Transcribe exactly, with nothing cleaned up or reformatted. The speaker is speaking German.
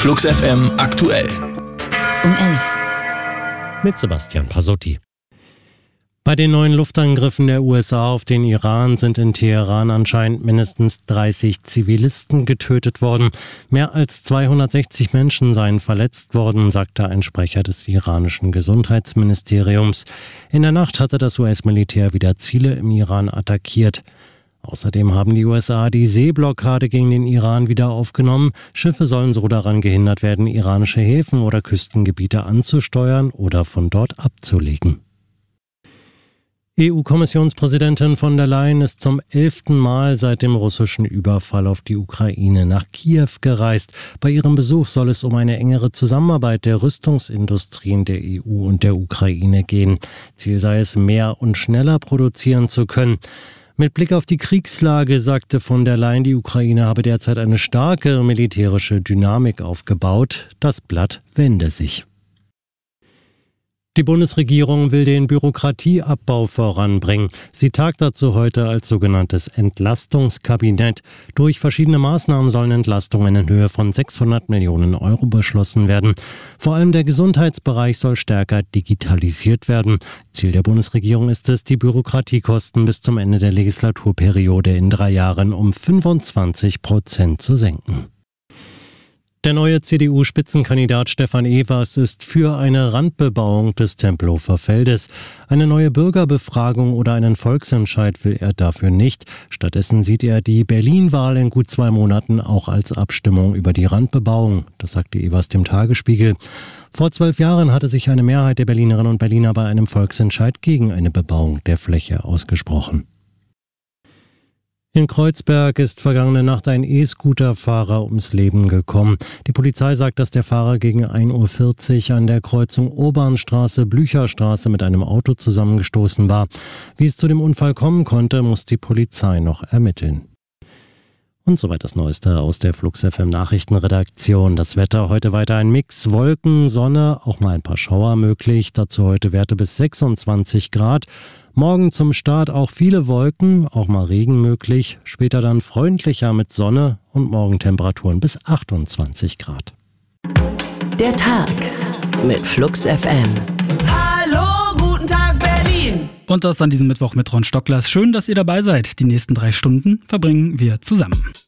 Flux F M aktuell. Um elf. Mit Sebastian Pasotti. Bei den neuen Luftangriffen der U S A auf den Iran sind in Teheran anscheinend mindestens dreißig Zivilisten getötet worden. Mehr als zweihundertsechzig Menschen seien verletzt worden, sagte ein Sprecher des iranischen Gesundheitsministeriums. In der Nacht hatte das U S-Militär wieder Ziele im Iran attackiert. Außerdem haben die U S A die Seeblockade gegen den Iran wieder aufgenommen. Schiffe sollen so daran gehindert werden, iranische Häfen oder Küstengebiete anzusteuern oder von dort abzulegen. E U-Kommissionspräsidentin von der Leyen ist zum elften Mal seit dem russischen Überfall auf die Ukraine nach Kiew gereist. Bei ihrem Besuch soll es um eine engere Zusammenarbeit der Rüstungsindustrien der E U und der Ukraine gehen. Ziel sei es, mehr und schneller produzieren zu können. Mit Blick auf die Kriegslage sagte von der Leyen, die Ukraine habe derzeit eine starke militärische Dynamik aufgebaut. Das Blatt wende sich. Die Bundesregierung will den Bürokratieabbau voranbringen. Sie tagt dazu heute als sogenanntes Entlastungskabinett. Durch verschiedene Maßnahmen sollen Entlastungen in Höhe von sechshundert Millionen Euro beschlossen werden. Vor allem der Gesundheitsbereich soll stärker digitalisiert werden. Ziel der Bundesregierung ist es, die Bürokratiekosten bis zum Ende der Legislaturperiode in drei Jahren um fünfundzwanzig Prozent zu senken. Der neue C D U-Spitzenkandidat Stefan Evers ist für eine Randbebauung des Tempelhofer Feldes. Eine neue Bürgerbefragung oder einen Volksentscheid will er dafür nicht. Stattdessen sieht er die Berlin-Wahl in gut zwei Monaten auch als Abstimmung über die Randbebauung. Das sagte Evers dem Tagesspiegel. Vor zwölf Jahren hatte sich eine Mehrheit der Berlinerinnen und Berliner bei einem Volksentscheid gegen eine Bebauung der Fläche ausgesprochen. In Kreuzberg ist vergangene Nacht ein E-Scooter-Fahrer ums Leben gekommen. Die Polizei sagt, dass der Fahrer gegen ein Uhr vierzig an der Kreuzung Urbanstraße-Blücherstraße mit einem Auto zusammengestoßen war. Wie es zu dem Unfall kommen konnte, muss die Polizei noch ermitteln. Und soweit das Neueste aus der Flux F M Nachrichtenredaktion. Das Wetter heute weiter ein Mix, Wolken, Sonne, auch mal ein paar Schauer möglich. Dazu heute Werte bis sechsundzwanzig Grad. Morgen zum Start auch viele Wolken, auch mal Regen möglich. Später dann freundlicher mit Sonne und morgen Temperaturen bis achtundzwanzig Grad. Der Tag mit Flux F M. Hallo, guten Tag Berlin! Und das an diesem Mittwoch mit Ron Stocklers. Schön, dass ihr dabei seid. Die nächsten drei Stunden verbringen wir zusammen.